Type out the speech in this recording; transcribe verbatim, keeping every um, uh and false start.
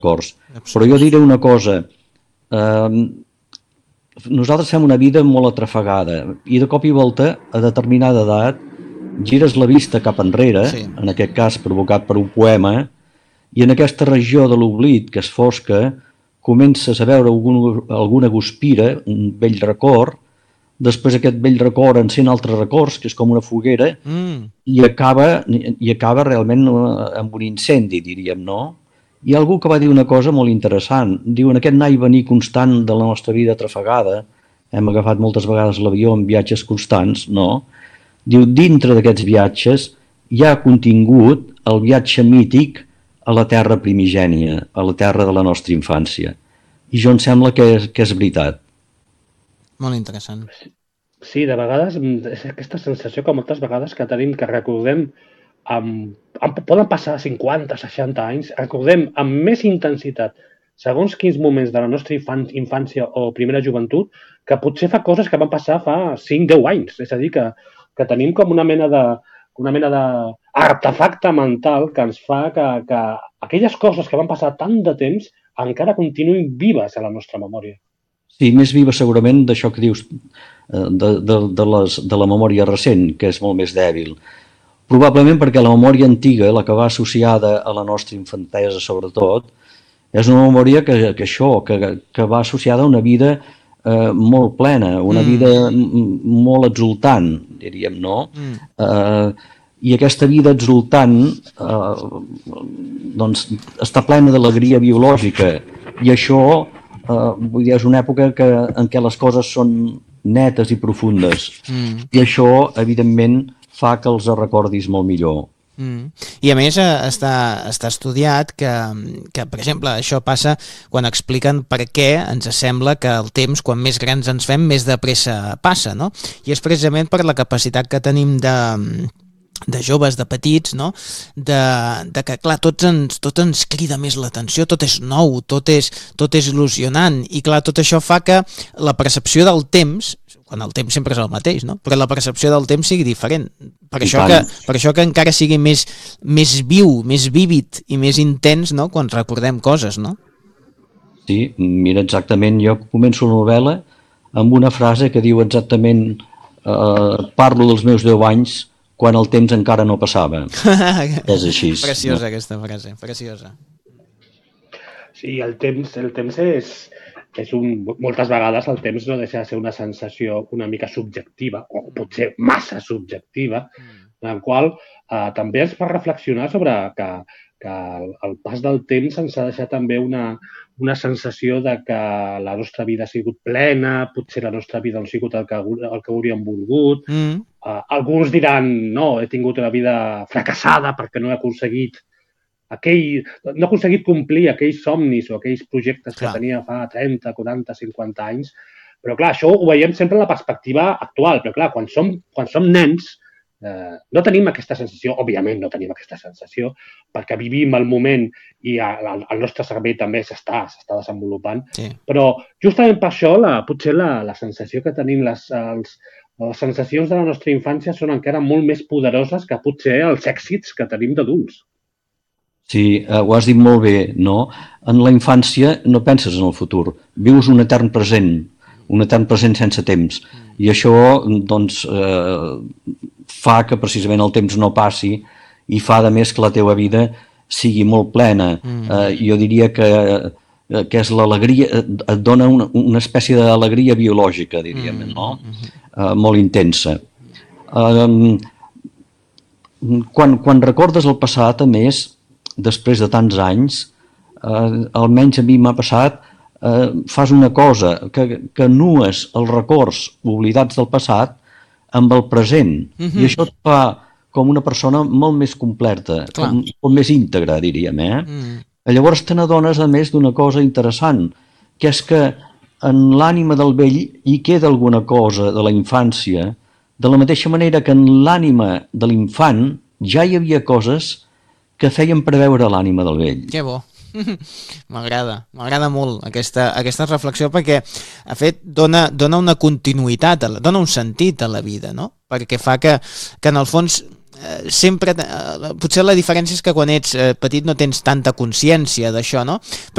records. Però jo diré una cosa, eh, nosaltres fem una vida molt atrafegada i de cop i volta, a determinada edat, gires la vista cap enrere, sí. En aquest cas provocat per un poema, i en aquesta regió de l'oblit, que és fosca, comences a veure algun, alguna guspira, un vell record, després aquest vell record encén altres records, que és com una foguera, mm. i, acaba, i acaba realment amb un incendi, diríem, no? Hi ha algú que va dir una cosa molt interessant, diu, en aquest anar i venir constant de la nostra vida atrafegada, hem agafat moltes vegades l'avió en viatges constants, no? Diu, dintre d'aquests viatges hi ha contingut el viatge mític a la terra primigènia, a la terra de la nostra infància. I jo em sembla que és, que és veritat. Molt interessant. Sí, de vegades és aquesta sensació que moltes vegades que tenim que recordem amb, amb, poden passar cinquanta, seixanta anys, recordem amb més intensitat segons quins moments de la nostra infància o primera joventut que potser fa coses que van passar fa cinc deu anys. És a dir, que, que tenim com una mena de una mena d'artefacte mental que ens fa que, que aquelles coses que van passar tant de temps encara continuïn vives a la nostra memòria. Sí, més viva segurament d'això que dius de, de, de, les, de la memòria recent, que és molt més dèbil. Probablement perquè la memòria antiga, la que va associada a la nostra infantesa sobretot, és una memòria que, que això, que, que va associada a una vida eh, molt plena, una mm. vida molt exultant, diríem, no? Mm. Eh, I aquesta vida exultant eh, doncs, està plena d'alegria biològica i això Uh, vull dir, és una època que, en què les coses són netes i profundes mm. i això, evidentment, fa que els recordis molt millor. Mm. I a més està, està estudiat que, que, per exemple, això passa quan expliquen per què ens sembla que el temps, quan més grans ens fem, més de pressa passa, no? I és precisament per la capacitat que tenim de... de joves, de petits, no? De, de que, clar, tot ens, tot ens crida més l'atenció, tot és nou, tot és, tot és il·lusionant, i clar, tot això fa que la percepció del temps, quan el temps sempre és el mateix, no? Però la percepció del temps sigui diferent. Per, això que, per això que encara sigui més, més viu, més vívid i més intens, no? Quan recordem coses, no? Sí, mira, exactament, jo començo la novel·la amb una frase que diu exactament eh, parlo dels meus deu anys quan el temps encara no passava. És així. Preciosa, no? Aquesta frase, preciosa. Sí, el temps, el temps és, és un... Moltes vegades el temps no deixa de ser una sensació una mica subjectiva, o potser massa subjectiva, en la qual eh, també ens fa reflexionar sobre que, que el, el pas del temps ens ha deixat també una, una sensació de que la nostra vida ha sigut plena, potser la nostra vida no ha sigut el que, el que hauríem volgut. Mm. Uh, alguns diran, no, he tingut una vida fracassada perquè no he aconseguit aquell, no he aconseguit complir aquells somnis o aquells projectes clar. Que tenia fa trenta, quaranta, cinquanta anys. Però clar, això ho veiem sempre en la perspectiva actual. Però clar, quan som, quan som nens, eh, no tenim aquesta sensació, òbviament no tenim aquesta sensació, perquè vivim el moment i el, el nostre cervell també s'està s'està desenvolupant. Sí. Però justament per això, la, potser la, la sensació que tenim les, els, les sensacions de la nostra infància són encara molt més poderoses que potser els èxits que tenim d'adults. Sí, eh, ho has dit molt bé, no? En la infància no penses en el futur, vius un etern present, un etern present sense temps, i això doncs, eh, fa que precisament el temps no passi i fa, a més, que la teva vida sigui molt plena. Mm. Eh, jo diria que que és l'alegria, et dona una, una espècie d'alegria biològica, diríem, no? Uh, molt intensa. Uh, quan, quan recordes el passat, a més, després de tants anys, uh, almenys a mi m'ha passat, uh, fas una cosa, que, que anues els records oblidats del passat amb el present, uh-huh. i això et fa com una persona molt més completa, com, com més íntegra, diríem, eh? Mm. Llavors te n'adones, a més, d'una cosa interessant, que és que en l'ànima del vell hi queda alguna cosa de la infància, de la mateixa manera que en l'ànima de l'infant ja hi havia coses que feien preveure l'ànima del vell. Que bo. M'agrada, m'agrada molt aquesta, aquesta reflexió perquè, de fet, dona, dona una continuïtat, dona un sentit a la vida, no? Perquè fa que, que en el fons... sempre, potser la diferència és que quan ets petit no tens tanta consciència d'això, no?